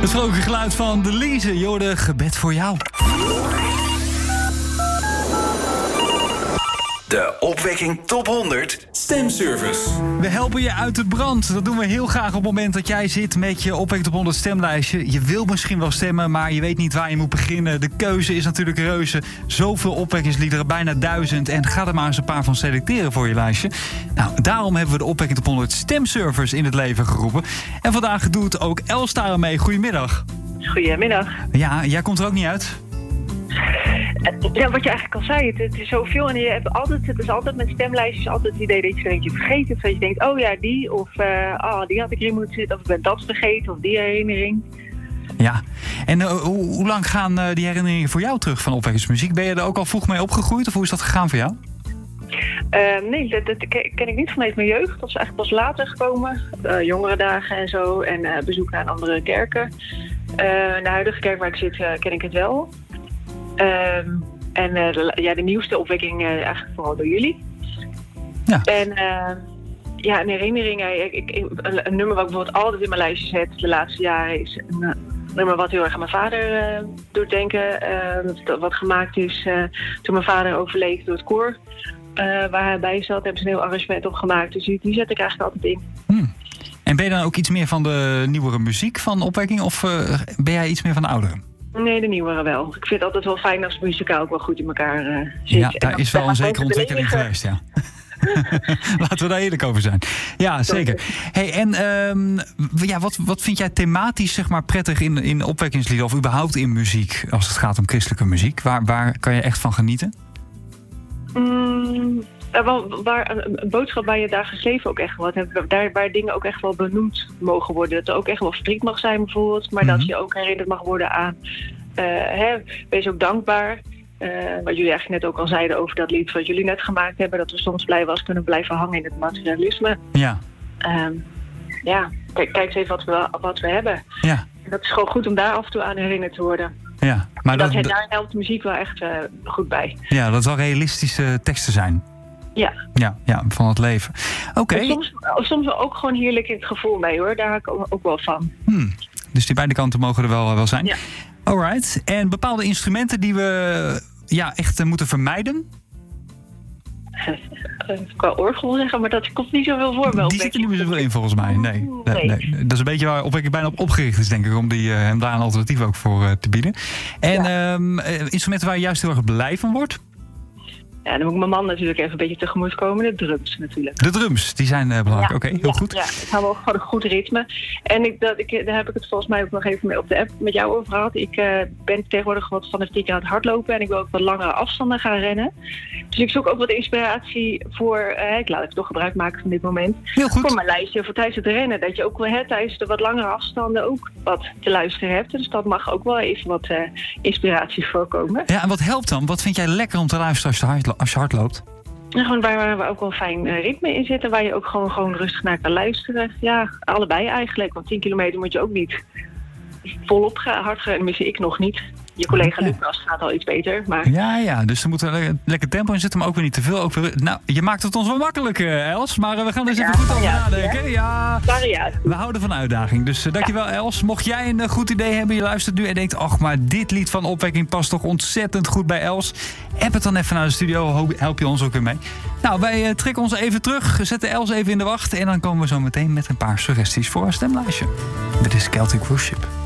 Het vrolijke geluid van Delise, Jorde, gebed voor jou. De Opwekking Top 100 Stemservice. We helpen je uit de brand. Dat doen we heel graag op het moment dat jij zit met je Opwekking Top 100 stemlijstje. Je wil misschien wel stemmen, maar je weet niet waar je moet beginnen. De keuze is natuurlijk reuze. Zoveel opwekkingsliederen, bijna 1000. En ga er maar eens een paar van selecteren voor je lijstje. Nou, daarom hebben we de Opwekking Top 100 Stemservice in het leven geroepen. En vandaag doet ook Els daar mee. Goedemiddag. Goedemiddag. Ja, jij komt er ook niet uit? Ja, wat je eigenlijk al zei, het is zoveel en je hebt altijd, het is altijd met stemlijstjes altijd het idee dat je er eentje vergeet. Of dat je denkt, oh ja, die, of die had ik erin moeten zitten, of ik ben dat vergeten, of die herinnering. Ja, en hoe lang gaan die herinneringen voor jou terug van opwekkingsmuziek? Ben je er ook al vroeg mee opgegroeid, of hoe is dat gegaan voor jou? Nee, dat ken ik niet vanuit mijn jeugd. Dat is eigenlijk pas later gekomen. Jongere dagen en zo, en bezoeken aan andere kerken. De huidige kerk waar ik zit, ken ik het wel. De nieuwste opwekking eigenlijk vooral door jullie. Ja. En een herinnering. Een nummer wat ik bijvoorbeeld altijd in mijn lijstje zet de laatste jaren is een nummer wat heel erg aan mijn vader doet denken. Wat gemaakt is toen mijn vader overleed door het koor. Waar hij bij zat, hebben ze een heel arrangement op gemaakt. Dus die zet ik eigenlijk altijd in. En ben je dan ook iets meer van de nieuwere muziek van Opwekking? Of ben jij iets meer van de ouderen? Nee, de nieuwere wel. Ik vind het altijd wel fijn als muzikaal ook wel goed in elkaar zit. Ja, daar is wel een zekere ontwikkeling geweest, ja. Laten we daar eerlijk over zijn. Ja, zeker. Hey, en wat vind jij thematisch zeg maar prettig in opwekkingslieden of überhaupt in muziek als het gaat om christelijke muziek? Waar kan je echt van genieten? Waar een boodschap bij je dagelijks leven ook echt wat hebt. Waar dingen ook echt wel benoemd mogen worden. Dat er ook echt wel verdriet mag zijn bijvoorbeeld. Maar dat je ook herinnerd mag worden aan... wees ook dankbaar. Wat jullie eigenlijk net ook al zeiden over dat lied wat jullie net gemaakt hebben. Dat we soms kunnen blijven hangen in het materialisme. Ja. Kijk eens even wat we hebben. Ja. En dat is gewoon goed om daar af en toe aan herinnerd te worden. Ja, maar daar helpt de muziek wel echt goed bij. Ja, dat zal realistische teksten zijn. Ja. Ja, van het leven. Oké. Soms ook gewoon heerlijk in het gevoel mee hoor. Daar hou ik ook wel van. Dus die beide kanten mogen er wel zijn. Ja. Alright. En bepaalde instrumenten die we echt moeten vermijden? Ik kan orgel zeggen, maar dat komt niet zoveel voor bij. Die zitten niet meer zoveel in volgens mij. Nee. Dat is een beetje waar Opwekking bijna op opgericht is, denk ik. Om hem daar een alternatief ook voor te bieden. En instrumenten waar je juist heel erg blij van wordt? Ja, dan moet ik mijn man natuurlijk even een beetje tegemoet komen. De drums natuurlijk. De drums, die zijn belangrijk. Ja, Oké, heel goed. Ja, ik hou wel gewoon een goed ritme. En daar heb ik het volgens mij ook nog even mee op de app met jou over gehad. Ik ben tegenwoordig wat fanatiek aan het hardlopen. En ik wil ook wat langere afstanden gaan rennen. Dus ik zoek ook wat inspiratie voor... ik laat het toch gebruik maken van dit moment. Heel goed. Voor mijn lijstje, voor tijdens het rennen. Dat je ook wel tijdens de wat langere afstanden ook wat te luisteren hebt. Dus dat mag ook wel even wat inspiratie voorkomen. Ja, en wat helpt dan? Wat vind jij lekker om te luisteren als je hard loopt? En gewoon waar we ook wel een fijn ritme in zitten. Waar je ook gewoon rustig naar kan luisteren. Ja, allebei eigenlijk. Want 10 kilometer moet je ook niet volop hard gaan. Tenminste, ik nog niet. Je collega Lucas gaat al iets beter. Maar... Ja, dus er moet een lekker tempo in zitten, maar ook weer niet te veel. Nou, je maakt het ons wel makkelijk, Els. Maar we gaan er eens even goed over nadenken. Ja. We houden van uitdaging. Dus dankjewel, Els. Mocht jij een goed idee hebben, je luistert nu en denkt... ach, maar dit lied van Opwekking past toch ontzettend goed bij Els. App het dan even naar de studio, help je ons ook weer mee. Nou, wij trekken ons even terug, zetten Els even in de wacht... en dan komen we zo meteen met een paar suggesties voor een stemlijstje. Dit is Celtic Worship.